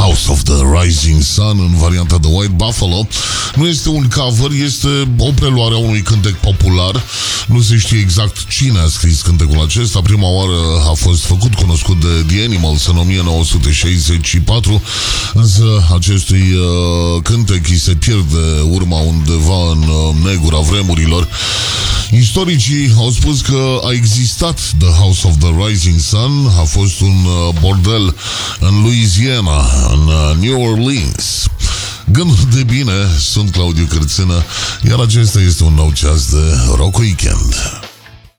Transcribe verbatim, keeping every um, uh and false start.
House of the Rising Sun în varianta de White Buffalo. Nu este un cover, este o preluare a unui cântec popular. Nu se știe exact cine a scris cântecul acesta. Prima oară a fost făcut cunoscut de The Animals în o mie nouă sute șaizeci și patru, însă acestui uh, cântec îi se pierde urma undeva în uh, negura vremurilor. Istoricii au spus că a existat The House of the Rising Sun, a fost un uh, bordel în Louisiana, în uh, New Orleans. Gânduri de bine, sunt Claudiu Cârțână, iar acesta este un nou ceas de Rock Weekend.